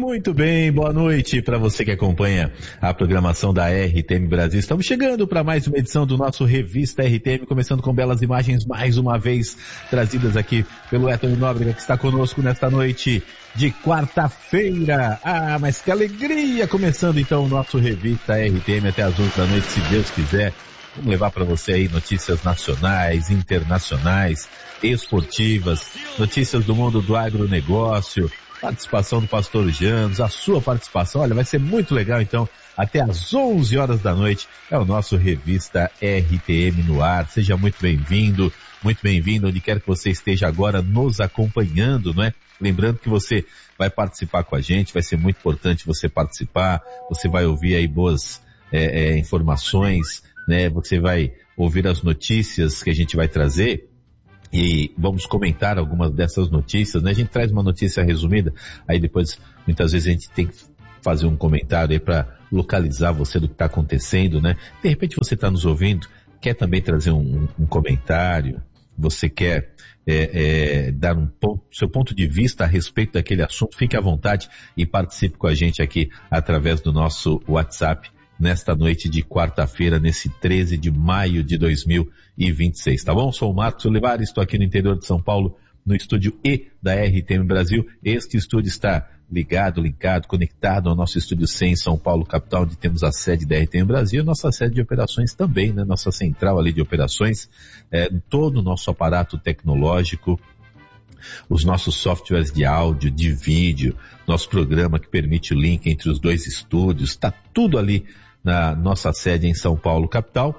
Muito bem, boa noite para você que acompanha a programação da RTM Brasil. Estamos chegando para mais uma edição do nosso Revista RTM, começando com belas imagens mais uma vez trazidas aqui pelo Héctor Nóbrega, que está conosco nesta noite de quarta-feira. Ah, mas que alegria! Começando então o nosso Revista RTM até as 11 da noite, se Deus quiser. Vamos levar para você aí notícias nacionais, internacionais, esportivas, notícias do mundo do agronegócio, participação do Pastor Janos, a sua participação. Olha, vai ser muito legal então, até às 11 horas da noite, é o nosso Revista RTM no ar. Seja muito bem-vindo onde quer que você esteja agora nos acompanhando, não é? Lembrando que você vai participar com a gente, vai ser muito importante você participar, você vai ouvir aí boas informações, né? Você vai ouvir as notícias que a gente vai trazer e vamos comentar algumas dessas notícias, né? A gente traz uma notícia resumida, aí depois muitas vezes a gente tem que fazer um comentário aí para localizar você do que está acontecendo, né? De repente você está nos ouvindo, quer também trazer um comentário, você quer dar seu ponto de vista a respeito daquele assunto, fique à vontade e participe com a gente aqui através do nosso WhatsApp nesta noite de quarta-feira, nesse 13 de maio de 2026, tá bom? Sou o Marcos Olivares, estou aqui no interior de São Paulo, no estúdio E da RTM Brasil. Este estúdio está linkado, conectado ao nosso estúdio C em São Paulo, capital, onde temos a sede da RTM Brasil, nossa sede de operações também, né? Nossa central ali de operações, todo o nosso aparato tecnológico, os nossos softwares de áudio, de vídeo, nosso programa que permite o link entre os dois estúdios, está tudo ali na nossa sede em São Paulo, capital,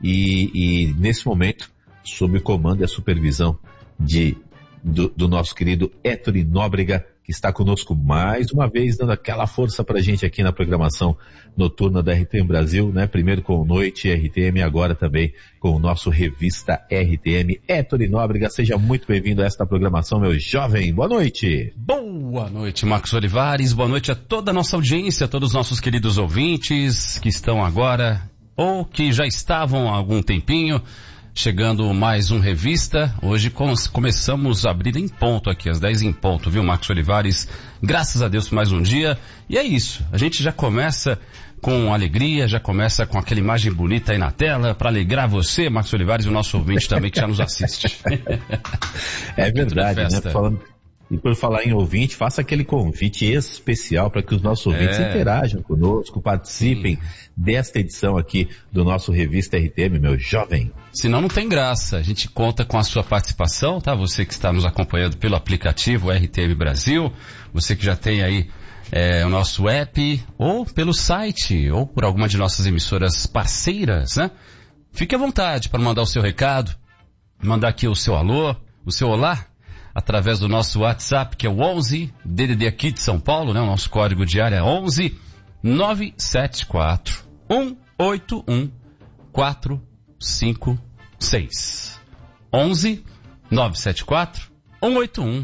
e nesse momento, sob o comando e a supervisão do nosso querido Héctor Nóbrega, que está conosco mais uma vez, dando aquela força pra gente aqui na programação noturna da RTM Brasil, né? Primeiro com o Noite RTM, agora também com o nosso Revista RTM. Héctor Nóbrega, seja muito bem-vindo a esta programação, meu jovem. Boa noite. Boa noite, Marcos Olivares. Boa noite a toda a nossa audiência, a todos os nossos queridos ouvintes que estão agora ou que já estavam há algum tempinho. Chegando mais um Revista, hoje começamos a abrir em ponto aqui, às 10 em ponto, viu, Marcos Olivares? Graças a Deus por mais um dia, e é isso, a gente já começa com alegria, já começa com aquela imagem bonita aí na tela, para alegrar você, Marcos Olivares, e o nosso ouvinte também que já nos assiste. É verdade, né? E por falar em ouvinte, faça aquele convite especial para que os nossos ouvintes interajam conosco, participem desta edição aqui do nosso Revista RTM, meu jovem. Senão não tem graça, a gente conta com a sua participação, tá? Você que está nos acompanhando pelo aplicativo RTM Brasil, você que já tem aí o nosso app, ou pelo site, ou por alguma de nossas emissoras parceiras, né? Fique à vontade para mandar o seu recado, mandar aqui o seu alô, o seu olá, através do nosso WhatsApp, que é o 11, DDD aqui de São Paulo, né? O nosso código de área é 11 974 181 456. 11 974 181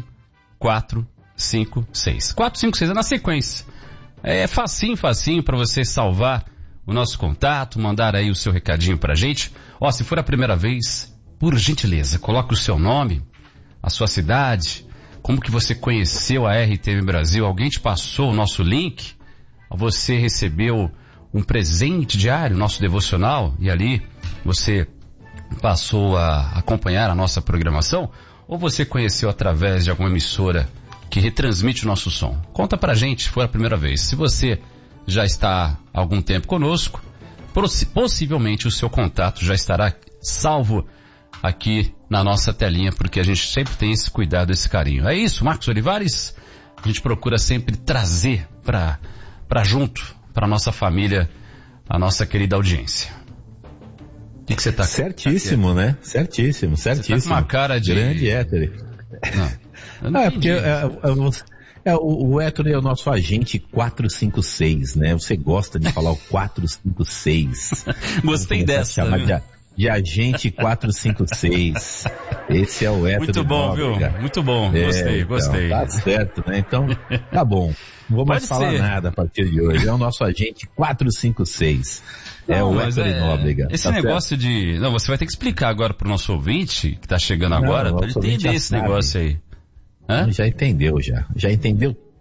456. 456 é na sequência. É facinho para você salvar o nosso contato, mandar aí o seu recadinho pra gente. Ó, se for a primeira vez, por gentileza, coloque o seu nome, a sua cidade, como que você conheceu a RTM Brasil, alguém te passou o nosso link, você recebeu um presente diário, nosso devocional, e ali você passou a acompanhar a nossa programação, ou você conheceu através de alguma emissora que retransmite o nosso som. Conta pra gente se for a primeira vez. Se você já está há algum tempo conosco, possivelmente o seu contato já estará salvo aqui na nossa telinha, porque a gente sempre tem esse cuidado, esse carinho. É isso, Marcos Olivares? A gente procura sempre trazer pra junto, pra nossa família, a nossa querida audiência. O que você tá... Certíssimo, né? Certíssimo. Você tá com uma cara de... Grande Héctor. Não é porque o Héctor é o nosso agente 456, né? Você gosta de falar o 456. Gostei dessa, de agente 456. Esse é o Héctor. Muito bom, Nóbrega. Viu? Muito bom. Gostei. Tá certo, né? Então, tá bom. Não vou mais falar nada a partir de hoje. É o nosso agente 456. Não, o Héctor Nóbrega. Esse negócio certo? Não, você vai ter que explicar agora pro nosso ouvinte, que tá chegando agora, pra ele entender esse negócio aí. Hã? Já entendeu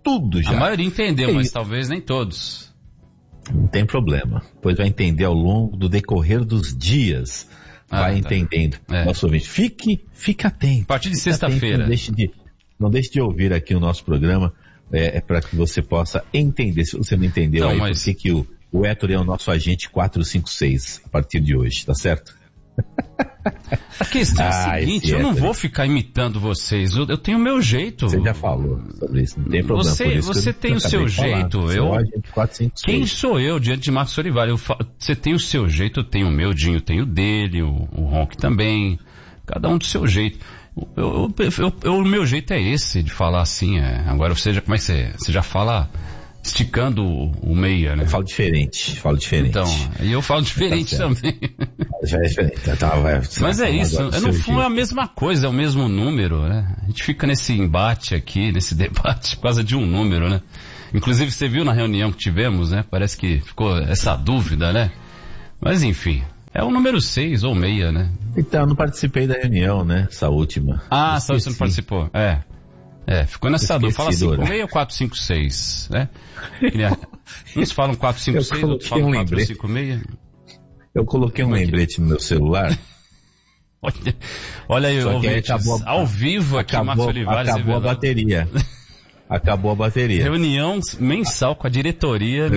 tudo já. A maioria entendeu, mas talvez nem todos. Não tem problema, pois vai entender ao longo do decorrer dos dias. Vai entendendo. Nosso ouvinte, fique atento. A partir de sexta-feira. Não deixe de ouvir aqui o nosso programa, para que você possa entender. Se você não entendeu, então, por que o Héctor é o nosso agente 456 a partir de hoje, tá certo? A questão é a seguinte, eu não vou ficar imitando vocês, eu tenho o meu jeito. Você já falou sobre isso, não tem problema. Você tem o seu jeito, quem sou eu diante de Marcos Olivari? Você tem o seu jeito, eu tenho o meu, Dinho tem o dele, o Ronk também, cada um do seu jeito. O meu jeito é esse, de falar assim, agora como é que você já fala esticando o meia, né? Eu falo diferente. Então, e eu falo diferente também. Já é diferente. Mas é isso, no fundo é a mesma coisa, é o mesmo número, né? A gente fica nesse embate aqui, nesse debate, por causa de um número, né? Inclusive, você viu na reunião que tivemos, né? Parece que ficou essa dúvida, né? Mas enfim, é o número 6 ou meia, né? Então, eu não participei da reunião, né? Essa última. Só você não participou, ficou nessa dúvida. Fala 56 ou 456, né? Uns falam 456, outros falam 456. Eu coloquei um lembrete no meu celular. Olha aí, ao vivo aqui, Marcos Olivares. Acabou a bateria. Acabou a bateria. Reunião mensal com a diretoria.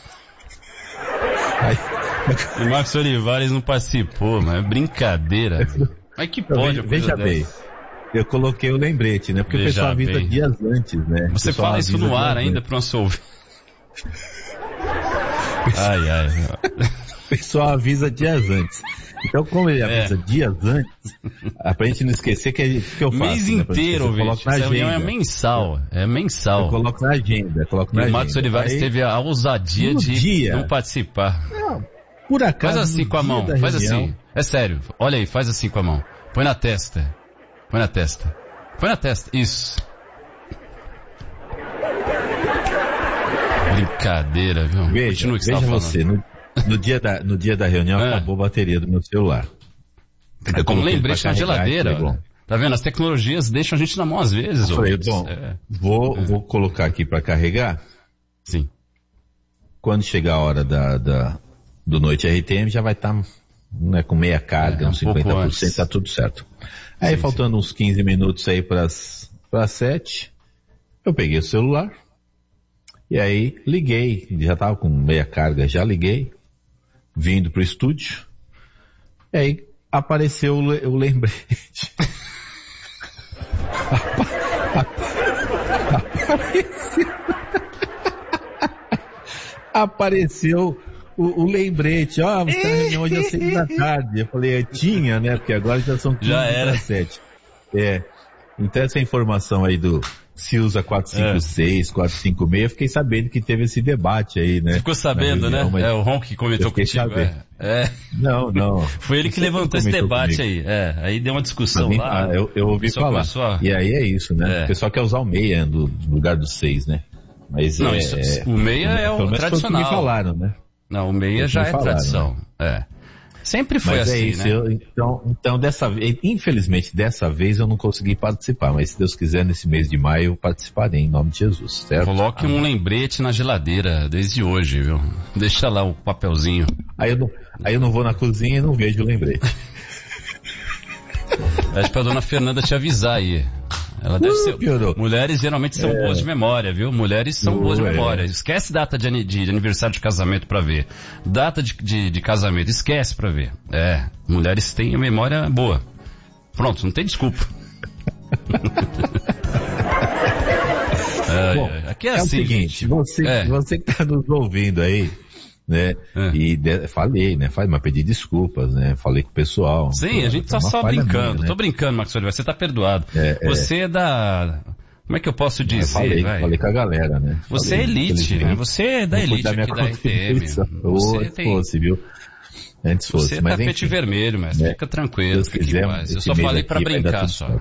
E Marcos Olivares não participou, mas é brincadeira. Mas que pode veja bem. Eu coloquei o lembrete, né? Porque o pessoal avisa dias antes, né? Você fala isso no ar ainda para o nosso ouvinte. O pessoal avisa dias antes. Então, como ele avisa dias antes, pra gente não esquecer que eu faço. Mês inteiro, ouvinte. Essa reunião é mensal. Eu coloco na agenda. O Marcos Olivares teve a ousadia de não participar. Não, por acaso. Faz assim com a mão. Faz assim. É sério. Olha aí, faz assim com a mão. Põe na testa. Isso. Brincadeira, viu? Veja você, no dia da reunião acabou a bateria do meu celular. Como lembrete na geladeira. Tá vendo? As tecnologias deixam a gente na mão às vezes. Vou colocar aqui para carregar. Sim. Quando chegar a hora do Noite RTM já vai estar com meia carga, uns 50%, tá tudo certo. Aí faltando uns 15 minutos aí para 7, eu peguei o celular e aí liguei, já tava com meia carga, já liguei, vindo pro estúdio, e aí apareceu o lembrete. Apareceu o lembrete, você tá na reunião hoje às 6 da tarde. Eu falei, tinha, né? Porque agora já são 15 para 7. Então essa informação aí se usa 456, 456, eu fiquei sabendo que teve esse debate aí, né? Você ficou sabendo, reunião, né? O Ron que comentou contigo. Não. Foi ele que levantou esse debate comigo. Aí. Aí deu uma discussão lá. Eu ouvi falar. E aí é isso, né? O pessoal quer usar o meia no lugar do 6, né? Mas não, o meia é o tradicional. Me falaram, né? Não, o meia já é tradição. Né? Sempre foi assim, isso, né? Então dessa vez, infelizmente dessa vez eu não consegui participar, mas se Deus quiser nesse mês de maio eu participarei em nome de Jesus, certo? Coloque um lembrete na geladeira desde hoje, viu? Deixa lá o papelzinho. Aí eu não vou na cozinha e não vejo o lembrete. Pede pra dona Fernanda te avisar aí. Ela deve ser. Mulheres geralmente são boas de memória, viu? Mulheres são boas de memória. Esquece data de aniversário de casamento pra ver. Data de casamento, esquece pra ver. Mulheres têm a memória boa. Pronto, não tem desculpa. Bom, aqui é assim, o seguinte, você que tá nos ouvindo aí, né? Falei, né? Mas pedi desculpas, né? Falei com o pessoal. Sim, a gente tá só brincando. Minha, né? Tô brincando, Marcos Oliveira, você tá perdoado. Você é da... Como é que eu posso dizer? Falei com a galera, né? Você é elite, né? Você é da elite aqui da RTM. Fosse, viu? Antes fosse. Você é mas tapete vermelho, mas fica tranquilo, fica em paz. Eu só falei pra brincar só.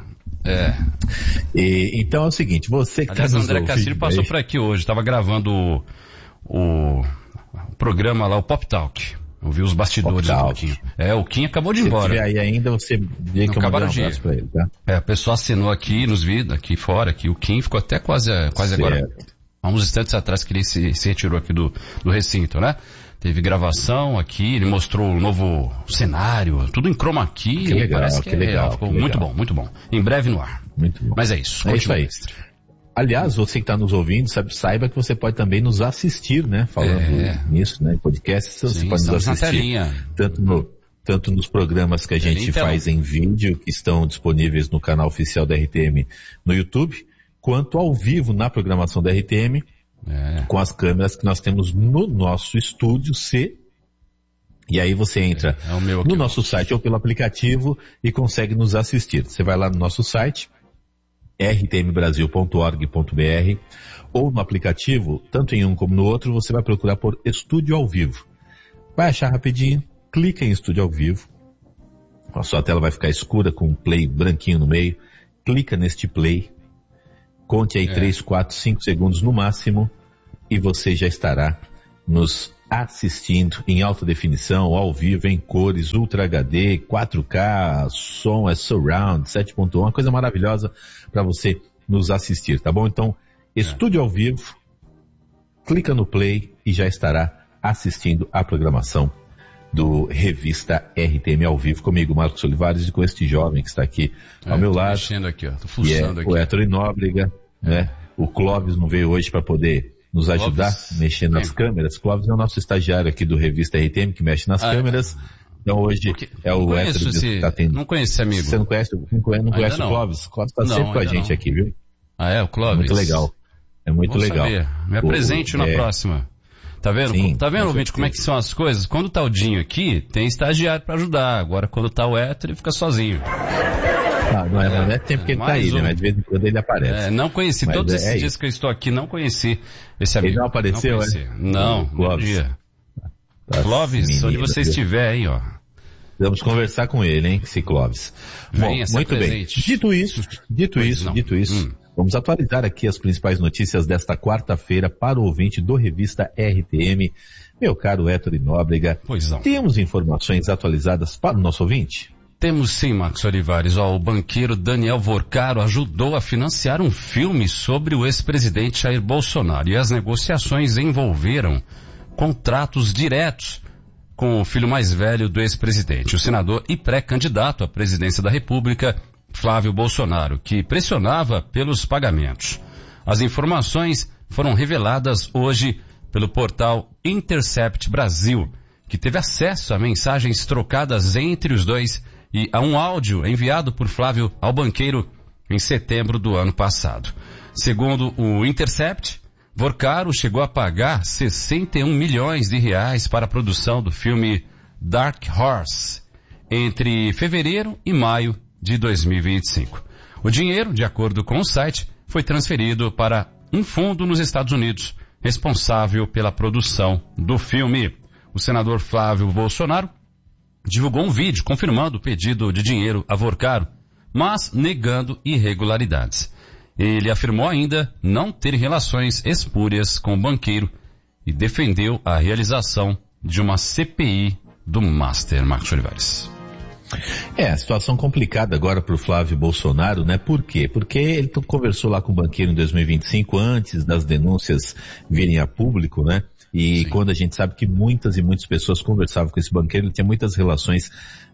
Então é o seguinte, você que aliás, tá nos André Castilho passou por aqui hoje, tava gravando o programa lá, o Pop Talk. Ouvi os bastidores do Kim. O Kim acabou de ir embora. Se tiver aí ainda, você vê que eu mandei um abraço pra ele, tá? A pessoa assinou aqui nos vídeos, aqui fora, aqui o Kim ficou até quase agora há uns instantes atrás que ele se retirou aqui do recinto, né? Teve gravação aqui, ele mostrou um novo cenário, tudo em chroma key. Que legal, parece que legal. Ficou que muito legal. bom, muito bom. Em breve no ar. Muito bom. Mas é isso. É isso aí. Mestre. Aliás, você que está nos ouvindo, saiba que você pode também nos assistir, né? Falando nisso, né? Em podcast, você pode nos assistir. Tanto nos programas que a gente faz em vídeo, que estão disponíveis no canal oficial da RTM no YouTube, quanto ao vivo na programação da RTM, com as câmeras que nós temos no nosso estúdio C. E aí você entra no nosso site ou pelo aplicativo e consegue nos assistir. Você vai lá no nosso site, rtmbrasil.org.br, ou no aplicativo, tanto em um como no outro, você vai procurar por Estúdio ao Vivo. Vai achar rapidinho, clica em Estúdio ao Vivo, a sua tela vai ficar escura com um play branquinho no meio, clica neste play, conte aí 3, 4, 5 segundos no máximo, e você já estará nos assistindo em alta definição, ao vivo, em cores, Ultra HD, 4K, som é surround, 7.1, uma coisa maravilhosa para você nos assistir, tá bom? Então, Estúdio ao Vivo, clica no play e já estará assistindo a programação do Revista RTM ao vivo, comigo, Marcos Olivares, e com este jovem que está aqui ao meu lado. Mexendo aqui, ó. Tô fuçando aqui. O Héctor Nóbrega, né? O Clóvis não veio hoje para poder nos ajudar, mexer nas câmeras. Clóvis é o nosso estagiário aqui do Revista RTM, que mexe nas câmeras. Então hoje é o Héctor que está tendo. Não conhece esse amigo. Você não conhece o Clóvis? O Clóvis está sempre com a gente aqui, viu? Ah, é? O Clóvis? É muito legal. É muito legal. Saber. Me apresente na próxima. Tá vendo? Sim, tá vendo, ouvinte, como é que são as coisas? Quando tá o Dinho aqui, tem estagiário para ajudar. Agora, quando tá o Héctor, ele fica sozinho. Não é tempo que ele tá aí, né? Mas de vez em quando ele aparece. Não conheci. Mas todos esses dias que eu estou aqui, não conheci esse amigo. Ele não apareceu, Não, Clóvis. Clóvis, onde você estiver aí, ó. Vamos conversar com ele, hein, esse Clóvis. Bom, muito bem. Dito isso, vamos atualizar aqui as principais notícias desta quarta-feira para o ouvinte do Revista RTM. Meu caro Héctor Nóbrega, temos informações atualizadas para o nosso ouvinte? Temos sim, Marcos Olivares. O banqueiro Daniel Vorcaro ajudou a financiar um filme sobre o ex-presidente Jair Bolsonaro, e as negociações envolveram contratos diretos com o filho mais velho do ex-presidente, o senador e pré-candidato à presidência da República, Flávio Bolsonaro, que pressionava pelos pagamentos. As informações foram reveladas hoje pelo portal Intercept Brasil, que teve acesso a mensagens trocadas entre os dois e a um áudio enviado por Flávio ao banqueiro em setembro do ano passado. Segundo o Intercept, Vorcaro chegou a pagar 61 milhões de reais para a produção do filme Dark Horse entre fevereiro e maio de 2025. O dinheiro, de acordo com o site, foi transferido para um fundo nos Estados Unidos, responsável pela produção do filme. O senador Flávio Bolsonaro divulgou um vídeo confirmando o pedido de dinheiro a Vorcaro, mas negando irregularidades. Ele afirmou ainda não ter relações espúrias com o banqueiro e defendeu a realização de uma CPI do Master. Marcos Olivares. A situação complicada agora para o Flávio Bolsonaro, né? Por quê? Porque ele conversou lá com o banqueiro em 2025, antes das denúncias virem a público, né? E quando a gente sabe que muitas e muitas pessoas conversavam com esse banqueiro, ele tinha muitas relações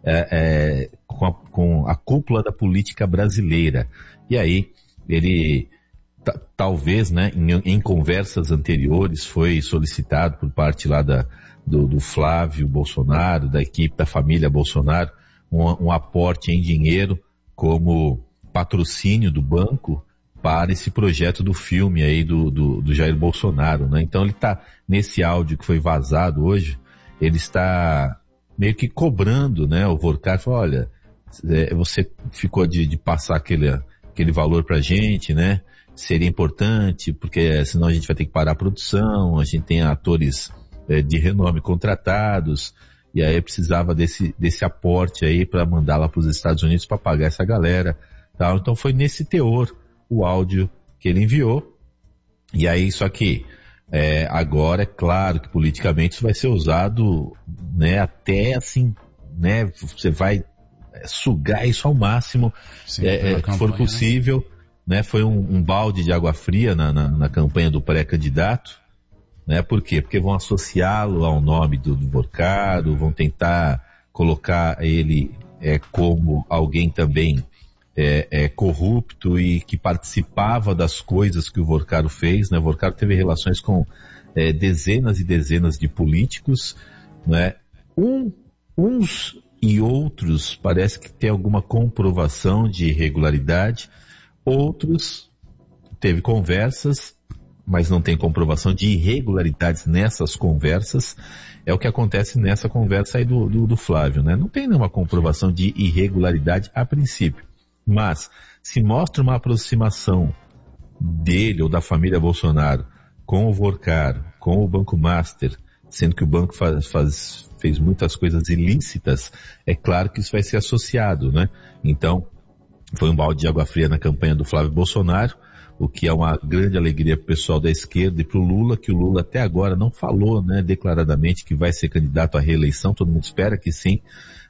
com a cúpula da política brasileira. E aí, ele talvez, né, em conversas anteriores, foi solicitado por parte lá do Flávio Bolsonaro, da equipe da família Bolsonaro, um aporte em dinheiro como patrocínio do banco para esse projeto do filme aí do Jair Bolsonaro, né? Então ele está, nesse áudio que foi vazado hoje, ele está meio que cobrando, né? O Vorcaro falou, olha, você ficou de passar aquele valor pra gente, né? Seria importante, porque senão a gente vai ter que parar a produção, a gente tem atores de renome contratados, e aí precisava desse aporte aí para mandar lá para os Estados Unidos para pagar essa galera, tal. Então foi nesse teor o áudio que ele enviou, e aí só que agora é claro que politicamente isso vai ser usado, né, até assim, né, você vai sugar isso ao máximo, que for possível, né? Foi um balde de água fria na campanha do pré-candidato, né? Por quê? Porque vão associá-lo ao nome do Vorcaro, vão tentar colocar ele como alguém também corrupto e que participava das coisas que o Vorcaro fez, né? O Vorcaro teve relações com dezenas e dezenas de políticos, né? Uns e outros parece que tem alguma comprovação de irregularidade, outros teve conversas, mas não tem comprovação de irregularidades nessas conversas. É o que acontece nessa conversa aí do Flávio, né? Não tem nenhuma comprovação de irregularidade a princípio, mas se mostra uma aproximação dele ou da família Bolsonaro com o Vorcaro, com o Banco Master, sendo que o banco fez muitas coisas ilícitas, é claro que isso vai ser associado, né? Então, foi um balde de água fria na campanha do Flávio Bolsonaro, o que é uma grande alegria para o pessoal da esquerda e para o Lula, que o Lula até agora não falou, né, declaradamente que vai ser candidato à reeleição, todo mundo espera que sim,